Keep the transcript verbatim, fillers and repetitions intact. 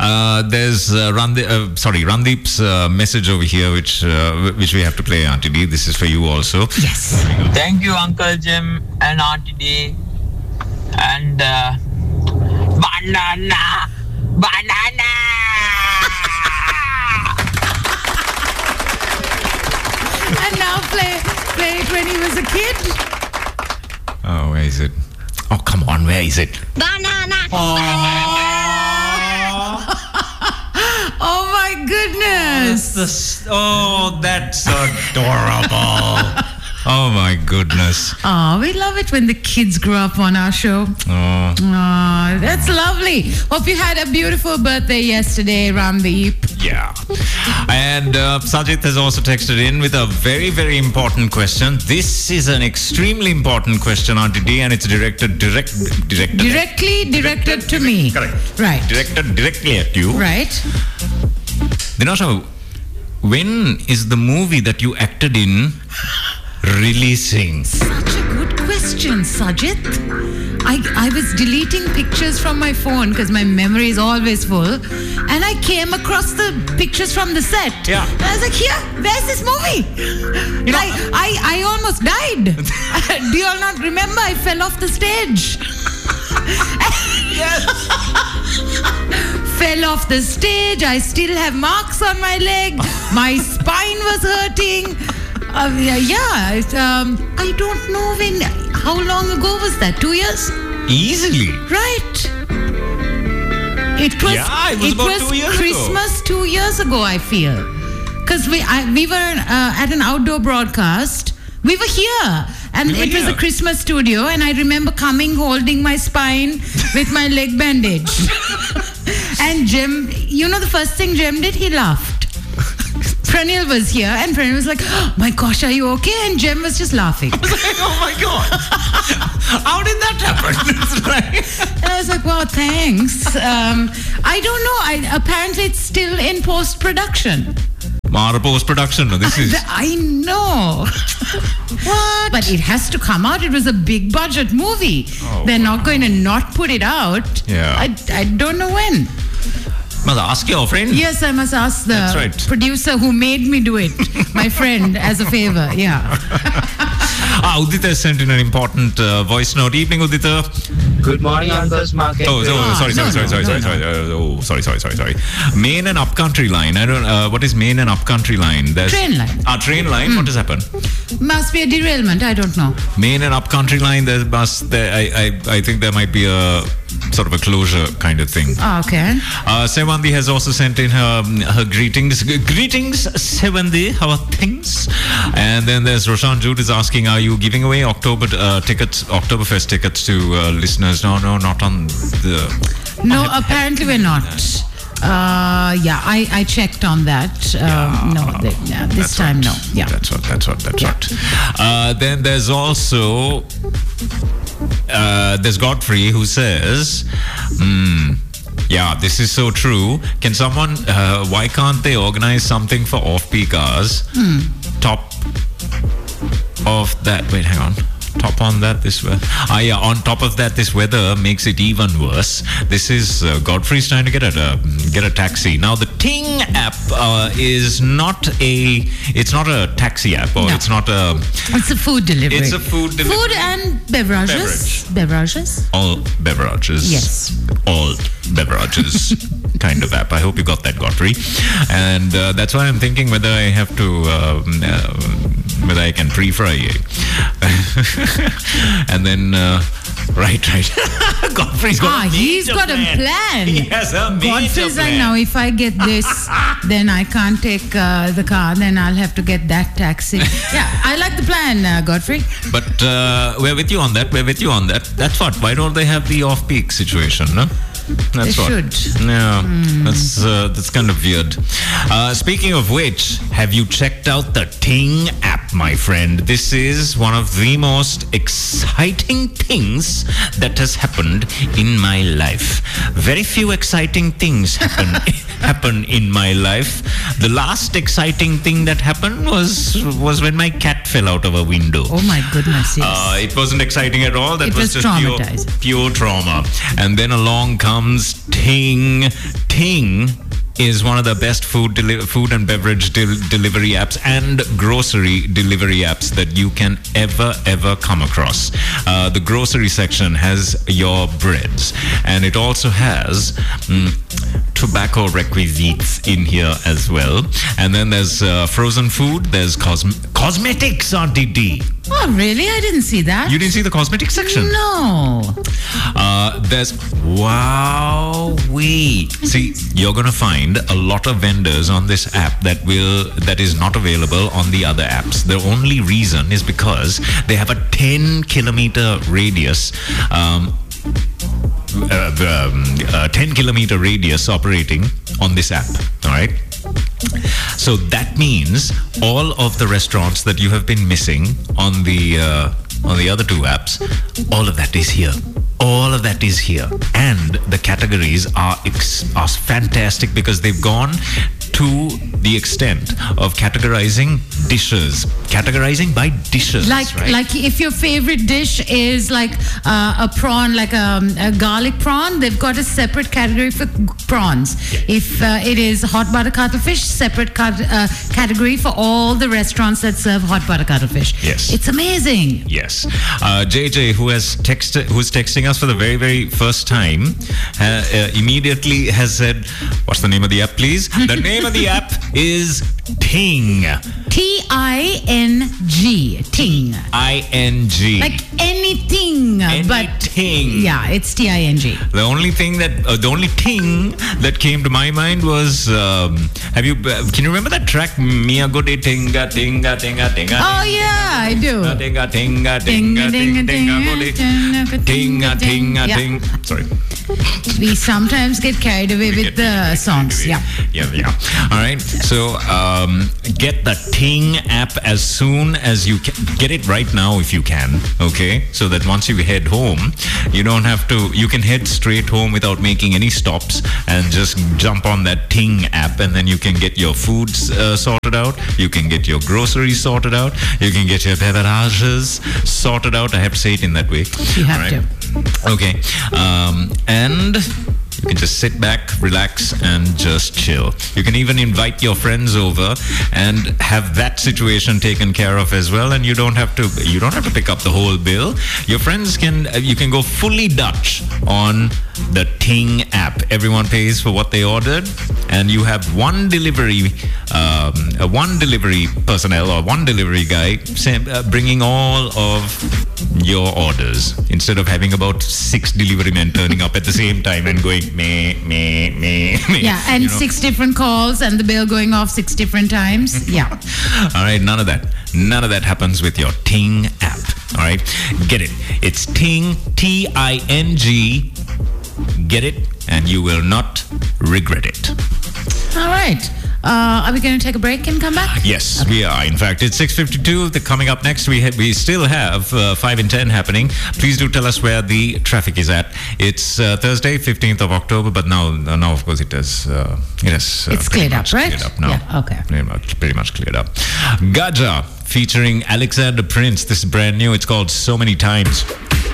Uh, there's uh, Randi- uh, sorry, Randeep's uh, message over here, which uh, which we have to play, Auntie D. This is for you also. Yes. Thank you, Uncle Jim and Auntie D. And uh, banana, banana. And now play play it when he was a kid. Oh, where is it? Oh, come on, where is it? Banana. Oh my goodness. That's the, oh, that's adorable. Oh my goodness. Oh, we love it when the kids grow up on our show. Oh. Oh, that's lovely. Hope you had a beautiful birthday yesterday, Ramdeep. Yeah. And uh, Sajid has also texted in with a very, very important question. This is an extremely important question, Auntie D, and it's directed direct, directed Directly directed, directed to me. Correct. Right. Directed directly at you. Right. Dinasha, when is the movie that you acted in releasing? Such a good question, Sajid. I, I was deleting pictures from my phone because my memory is always full, and I came across the pictures from the set. Yeah. And I was like, here, where's this movie? You know, I, I, I almost died. Do you all not remember? I fell off the stage. Yes. Fell off the stage. I still have marks on my leg. My spine was hurting. Uh, yeah, yeah it, um, I don't know when. How long ago was that? Two years? Easily. Right. It was. Yeah, it was about two years ago. Christmas two years ago. I feel, because we I, we were uh, at an outdoor broadcast. We were here, and We were it was here. a Christmas studio. And I remember coming, holding my spine with my leg bandage. And Jem, you know, the first thing Jem did, he laughed. Pranil was here, and Pranil was like, oh my gosh, are you okay? And Jem was just laughing. I was like, oh my God. How did that happen? It's like- And I was like, wow, thanks. Um, I don't know. I, apparently, it's still in post-production. Mara post-production. no, This is... I know. What? But it has to come out. It was a big budget movie. Oh, They're wow. not going to not put it out. Yeah. I, I don't know when. Must ask your friend. Yes, I must ask the That's right. producer who made me do it, my friend, as a favor. Yeah. Ah, Udita sent in an important uh, voice note. Evening, Udita. Good morning, Uncle Market. Oh, oh, sorry, no, sorry, sorry, no, sorry, no, sorry, sorry. Uh, oh, sorry, sorry, sorry, sorry. Main and upcountry line. I don't. Uh, what is main and upcountry line? There's, Train line. Ah, train line. What has happened? Must be a derailment. I don't know. Main and upcountry line. There must. There, I, I, I think there might be a sort of a closure kind of thing. Oh, okay. Uh, Sevandi has also sent in her her greetings. G- Greetings, Sevandi. How are things? And then there's Roshan Jude is asking, are you giving away October uh, tickets, Oktoberfest tickets to uh, listeners? No, no, not on the. No, apparently we're not. Uh, yeah, I, I checked on that. Um, no, they, yeah, this That's time right. no. Yeah. That's what. That's what. That's what. Uh, then there's also uh, there's Godfrey who says, hmm, yeah, this is so true. Can someone? Uh, why can't they organize something for off-peak hours? Hmm. Top of that. Wait, hang on. Top on that, this weather. Ah, yeah. On top of that, this weather makes it even worse. This is uh, Godfrey's trying to get a uh, get a taxi. Now, the Ting app uh, is not a. It's not a taxi app, or No. it's not a. It's a food delivery. It's a food delivery. Food and beverages. Beverages. All beverages. Yes. All beverages kind of app. I hope you got that, Godfrey. And uh, that's why I'm thinking whether I have to, um, uh, whether I can pre-fry it. And then, uh, right, right. Godfrey's got Ah, a he's major got a plan. He has a major Godfrey's like, plan. now if I get this, then I can't take uh, the car. Then I'll have to get that taxi. Yeah, I like the plan, uh, Godfrey. But uh, we're with you on that. We're with you on that. That's what. Why don't they have the off-peak situation, no? That's They what. should. Yeah, that's uh, that's kind of weird. Uh, speaking of which, have you checked out the Ting app, my friend? This is one of the most exciting things that has happened in my life. Very few exciting things happen happen in my life. The last exciting thing that happened was was when my cat cat fell out of a window. Oh my goodness, yes. Uh, it wasn't exciting at all. That It was, was just pure, traumatizing. pure trauma. And then along comes Ting. Ting is one of the best food deli- food and beverage del- delivery apps and grocery delivery apps that you can ever ever come across. Uh, the grocery section has your breads, and it also has mm, tobacco requisites in here as well. And then there's uh, frozen food. There's cosm- cosmetics, Auntie D. Oh, really? I didn't see that. You didn't see the cosmetic section? No. Uh, there's wow-wee. See, you're gonna find a lot of vendors on this app that will that is not available on the other apps. The only reason is because they have a ten kilometer radius. Um, uh, um, uh, ten kilometer radius operating on this app. All right. So that means all of the restaurants that you have been missing on the uh, on the other two apps, all of that is here. All of that is here, and the categories are ex- are fantastic because they've gone to the extent of categorizing dishes, categorizing by dishes. Like, right? like if your favorite dish is like uh, a prawn, like a, a garlic prawn, they've got a separate category for g- prawns. If uh, it is hot butter cuttlefish, separate cut, uh, category for all the restaurants that serve hot butter cuttlefish. Yes. It's amazing. Yes. Uh, J J, who has texted, who's texting us for the very, very first time, uh, uh, immediately has said, "What's the name of the app, please?" The name of the app is Ting. T I N G. Ting. I N G. Like anything, but Anything. yeah, it's T I N G. The only thing that, uh, the only thing that came to my mind was, um, have you, uh, can you remember that track, Mia Goody Tinga Tinga Tinga Tinga? Oh yeah, I do. Tinga Tinga Tinga, Tinga tinga, Tinga tinga, Tinga Tinga Tinga Yeah. Ting. Sorry. We sometimes get carried away with Get- the get- songs. get- Yeah. Yeah, yeah. All right. So um, get the Ting app as soon as you can. Get it right now if you can. Okay. So that once you head home, you don't have to. You can head straight home without making any stops and just jump on that Ting app, and then you can get your foods uh, sorted out. You can get your groceries sorted out. You can get your beverages sorted out. I have to say it in that way. You have All right? Okay. Um, and you can just sit back, relax, and just chill. You can even invite your friends over and have that situation taken care of as well. And you don't have to. You don't have to pick up the whole bill. Your friends can. You can go fully Dutch on the Ting app. Everyone pays for what they ordered, and you have one delivery, um, uh, one delivery personnel or one delivery guy say, uh, bringing all of your orders instead of having about six delivery men turning up at the same time and going me me me me. Yeah, and you know? six different calls and the bill going off six different times. Yeah. All right, none of that. None of that happens with your Ting app. All right, get it. It's Ting, T I N G. Get it, and you will not regret it. All right. Uh, are we going to take a break and come back? Yes, we are. In fact, it's six fifty-two. The coming up next, we ha- we still have uh, five in ten happening. Please do tell us where the traffic is at. It's uh, Thursday, fifteenth of October, but now, uh, now of course, it is. Uh, it is. Uh, It's pretty cleared up, much right? Cleared up now. Yeah, okay. Pretty much, pretty much cleared up. Gaja featuring Alexander Prince. This is brand new. It's called So Many Times.